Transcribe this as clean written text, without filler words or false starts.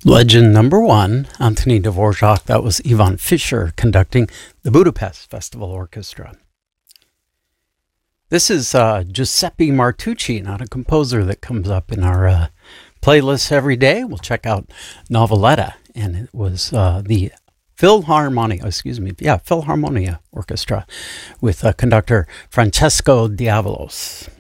Legend number one, Anthony Dvorak. That was Ivan Fischer conducting the Budapest Festival Orchestra. This is Giuseppe Martucci, not a composer that comes up in our playlist every day. We'll check out Noveletta, and it was the Philharmonia Orchestra with conductor Francesco Diavolos.